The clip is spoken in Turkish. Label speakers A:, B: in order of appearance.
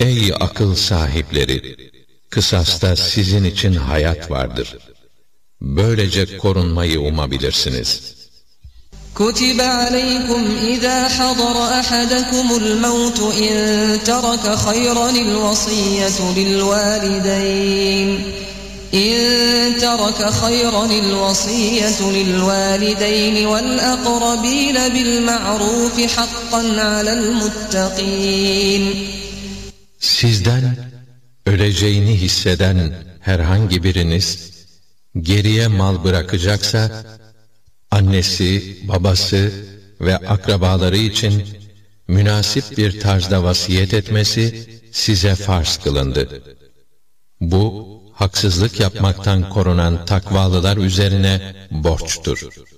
A: Ey akıl sahipleri! Kısasta sizin için hayat vardır. Böylece korunmayı umabilirsiniz.
B: كُتِبَ عَلَيْكُمْ إِذَا حَضَرَ أَحَدَكُمُ الْمَوْتُ إِن تَرَكَ خَيْرًا الْوَصِيَّةُ لِلْوَالِدَيْنِ وَالْأَقْرَبِينَ بِالْمَعْرُوفِ حَقًّا عَلَى الْمُتَّقِينَ.
A: Sizden öleceğini hisseden herhangi biriniz geriye mal bırakacaksa, annesi, babası ve akrabaları için münasip bir tarzda vasiyet etmesi size farz kılındı. Bu, haksızlık yapmaktan korunan takvalılar üzerine borçtur.